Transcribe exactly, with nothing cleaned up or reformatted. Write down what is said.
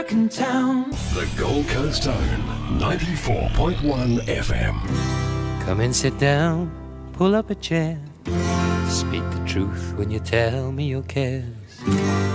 in town. The Gold Coast Own, ninety-four point one F M. Come and sit down, pull up a chair. Speak the truth when you tell me your cares.